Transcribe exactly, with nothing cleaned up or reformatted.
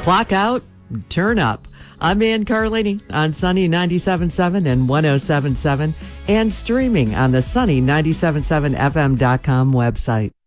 Clock out, turn up. I'm Ann Carlini on Sunny ninety-seven point seven and one oh seven point seven and streaming on the Sunny ninety-seven point seven F M dot com website.